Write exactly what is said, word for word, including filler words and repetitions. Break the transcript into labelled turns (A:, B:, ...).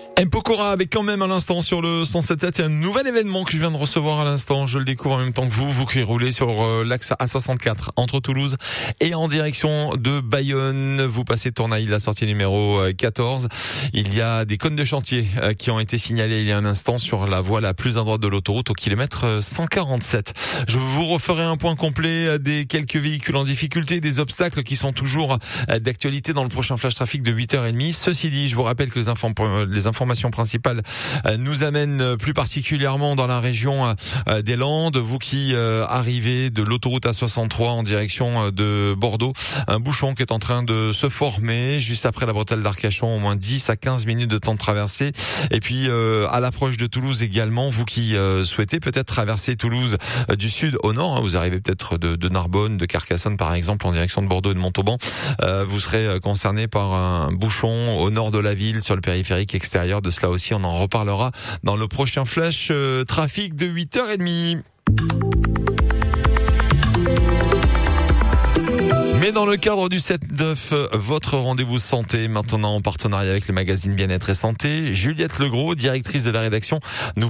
A: M. Pokora avec quand même à l'instant sur le cent sept sept, il y a un nouvel événement que je viens de recevoir à l'instant. Je le découvre en même temps que vous, vous qui roulez sur euh, l'axe A soixante-quatre entre Toulouse et en direction de Bayonne. Vous passez Tournaille, la sortie numéro quatorze. Il y a des cônes de chantier euh, qui ont été signalés il y a un instant sur la voie la plus à droite de l'autoroute au kilomètre cent quarante-sept. Je vous referai un point complet des quelques véhicules en difficulté, des obstacles qui sont toujours d'actualité dans le prochain flash trafic de huit heures trente. Ceci dit, je vous rappelle que les, inform- les informations principales nous amènent plus particulièrement dans la région des Landes. Vous qui arrivez de l'autoroute A soixante-trois en direction de Bordeaux, un bouchon qui est en train de se former juste après la bretelle d'Arcachon, au moins dix à quinze minutes de temps de traversée. Et puis à l'approche de Toulouse également, vous qui souhaitez peut-être traverser Toulouse du sud au nord, vous arrivez peut-être de, de Narbonne, de Carcassonne par exemple en direction de Bordeaux et de Montauban, vous serez concerné par un bouchon au nord de la ville sur le périphérique extérieur. De cela aussi, on en reparlera dans le prochain flash euh, trafic de huit heures trente. Mais dans le cadre du sept neuf, votre rendez-vous santé, maintenant en partenariat avec le magazine Bien-être et Santé, Juliette Legros, directrice de la rédaction, nous